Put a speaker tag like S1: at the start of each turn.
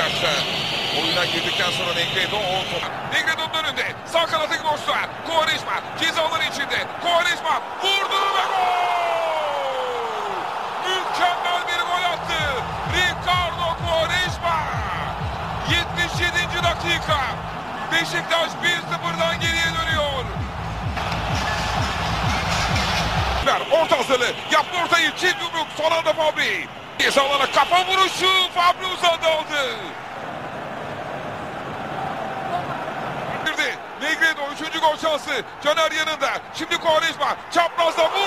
S1: Beşiktaş'ta. Oyuna girdikten sonra Negredo Negredo'nun önünde. Sağ kanatı boşluğa. Quaresma cezaları içinde. Quaresma vurdu ve gol! Mükemmel bir gol attı. Ricardo Quaresma. 77. dakika. Beşiktaş 1-0'dan geriye dönüyor. Orta hazırlığı. Yaptı ortayı. Çift yumruk. Son anda Fabri. Cezalara kafa vuruşu. Fabri uzadı aldı. Negredo 3. gol şansı. Caner yanında. Şimdi Quaresma. Çaprazda vurdu.